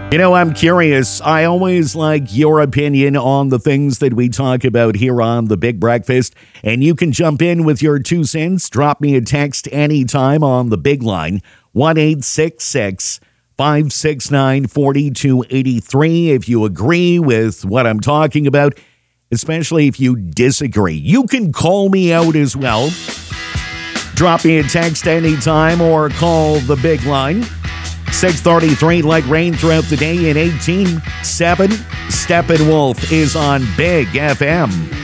You know, I'm curious. I always like your opinion on the things that we talk about here on The Big Breakfast. And you can jump in with your 2 cents. Drop me a text anytime on the big line, 1-866-569-4283. If you agree with what I'm talking about, especially if you disagree. You can call me out as well. Drop me a text anytime or call the big line. 6:33, like rain throughout the day in 18.7. Steppenwolf is on Big FM.